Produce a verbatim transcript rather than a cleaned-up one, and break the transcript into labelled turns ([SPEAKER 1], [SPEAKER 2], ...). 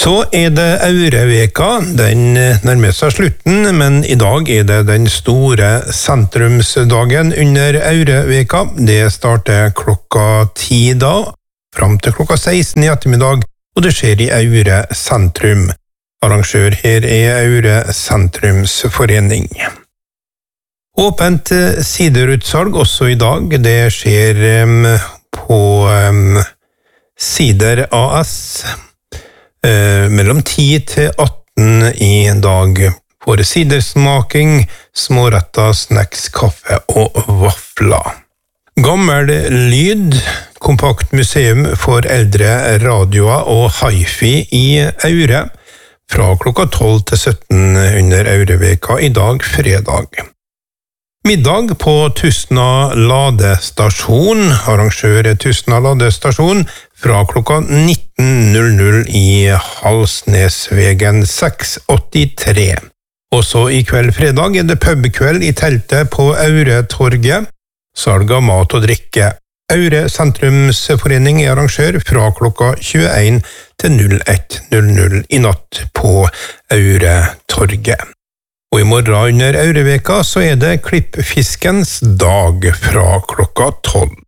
[SPEAKER 1] Så er det Aureveka, den nærmer seg slutten, men i dag er det den store sentrumsdagen under Aureveka. Det starter klokka ti da, fram til klokka seksten i ettermiddag, og det skjer i Aure sentrum. Arrangør her er Aure sentrumsforening. Åpent siderutsalg også i dag, det skjer um, på um, Sider A S. Uh, mellom ti til atten i dag for sidersmaking, småretter, snacks, kaffe og vafler. Gammel lyd, kompakt museum for eldre radioer og hi-fi i Aure, fra klokka tolv til sytten under Aureveka i dag, fredag. Middag på Tustna ladestasjon, arrangør Tustna ladestasjon, fra klokka nitten null null i Halsnesvegen seks åttitre. Også i kveld fredag er det pubkveld i teltet på Auretorget, salg av mat og drikke. Aure sentrumsforening er arrangør fra klokka tjueen til null ett null null i natt på Auretorget. Og i morgen under Aureveka så er det klippfiskens dag fra klokka tolv.